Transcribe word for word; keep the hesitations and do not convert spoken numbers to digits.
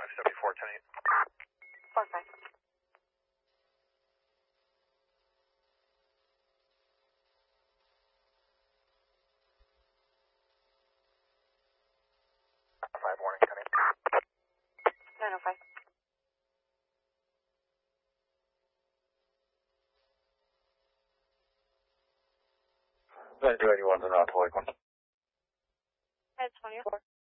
five seventy-four, ten eight. four five. five warning, ten eight. nine oh five. nine two eighty-one to North Lakeland. Head twenty-four.